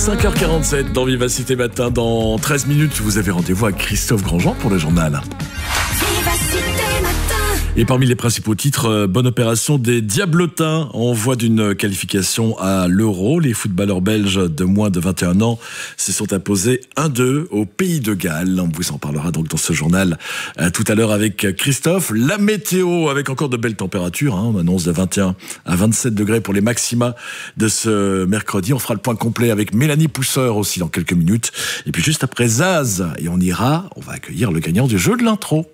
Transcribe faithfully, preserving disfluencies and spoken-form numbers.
cinq heures quarante-sept dans Vivacité Matin. Dans treize minutes, vous avez rendez-vous avec Christophe Grandjean pour le journal. Et parmi les principaux titres, bonne opération des Diablotins en voie d'une qualification à l'Euro. Les footballeurs belges de moins de vingt et un ans se sont imposés un deux au Pays de Galles. On vous en parlera donc dans ce journal euh, tout à l'heure avec Christophe. La météo avec encore de belles températures. Hein. On annonce de vingt et un à vingt-sept degrés pour les maxima de ce mercredi. On fera le point complet avec Mélanie Pousseur aussi dans quelques minutes. Et puis juste après Zaz, et on ira, on va accueillir le gagnant du jeu de l'intro.